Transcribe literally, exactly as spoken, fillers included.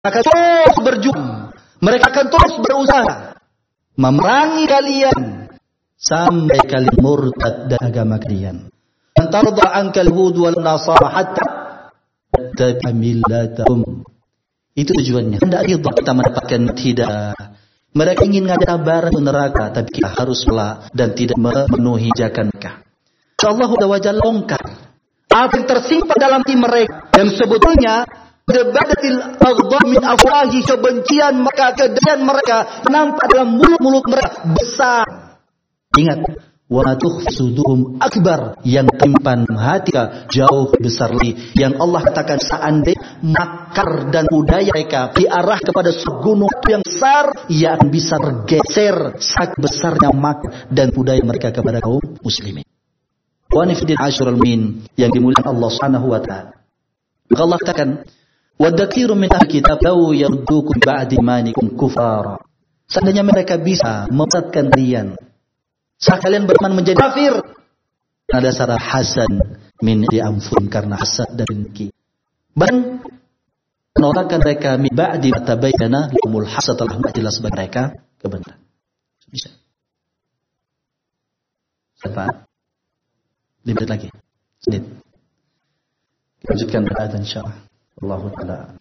Mereka terus berjuang. Mereka akan terus berusaha memerangi kalian sampai kalian murtad dari agama kalian. Antarda ankal hud wal nasara hatta tattabi'a millatahum. Itu tujuannya. Tidak ridha kita mendapatkan hidayah. Mereka ingin ngajak barat neraka, tapi kita harus pelak dan tidak memenuhi ajakan mereka. Allah Subhanahu wa ta'ala longkar apa yang tersimpan dalam hati mereka, yang sebetulnya debadatil aghdab min afwahi, kebencian mereka, kedengkian mereka nampak dalam mulut-mulut mereka besar. Ingat, wa ma tukhfi sudurum akbar, yang timpan hati jauh besar lagi. Yang Allah katakan seandainya makar dan budaya mereka diarah kepada gunung yang besar, yang bisa bergeser sak besarnya makar dan budaya mereka kepada kaum muslimin. Wa nifdin asyurul min, yang dimuliakan Allah Subhanahu wa ta'ala. Maka Allah katakan, wadzakiru min ahli kitab law yardukum ba'di imanikum kufara. Seandainya mereka bisa memesatkan kalian saat kalian beriman menjadi kafir, ada syarat hasan min diamfun, karena hasad dan dengki. Dan penolakan mereka min ba'di tabayyana lahumul hasad, telah jelas bagi mereka kebenaran. Bisa. Siapa? Lima menit lagi. Sedikit. Lanjutkan berada insyaallah. Allahu ta'ala.